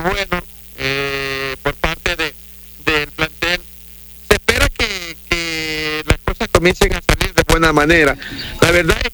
bueno por parte del plantel. Se espera que las cosas comiencen a salir de buena manera. La verdad es